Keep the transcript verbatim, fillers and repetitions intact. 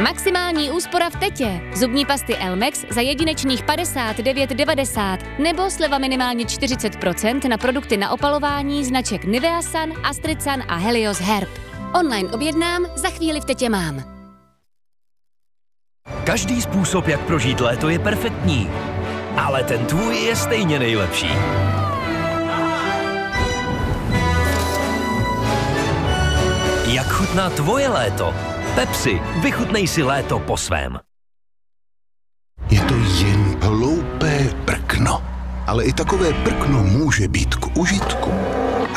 Maximální úspora v tetě. Zubní pasty Elmex za jedinečných padesát devět devadesát nebo sleva minimálně čtyřicet procent na produkty na opalování značek Nivea Sun, Astrid Sun a Helios Herb. Online objednám, za chvíli v tetě mám. Každý způsob, jak prožít léto, je perfektní, ale ten tvůj je stejně nejlepší. Jak chutná tvoje léto? Pepsi, vychutnej si léto po svém. Je to jen hloupé prkno, ale i takové prkno může být k užitku.